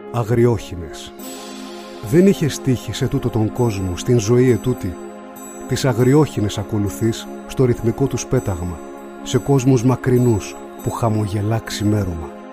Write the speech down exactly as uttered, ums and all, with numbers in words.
αγριόχινες. Δεν είχε τύχει σε τούτο τον κόσμο, στην ζωή ετούτη. Τις αγριόχινες ακολουθείς στο ρυθμικό τους πέταγμα, σε κόσμους μακρινούς που χαμογελά ξημέρωμα.